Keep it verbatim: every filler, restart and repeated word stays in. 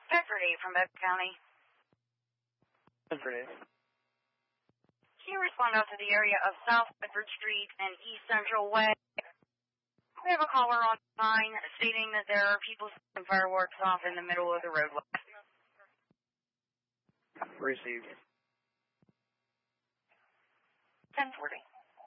Bedford eight from Bedford County. Bedford eight. Can you respond out to the area of South Bedford Street and East Central Way? We have a caller on the line stating that there are people setting fireworks off in the middle of the roadway. Received. ten forty.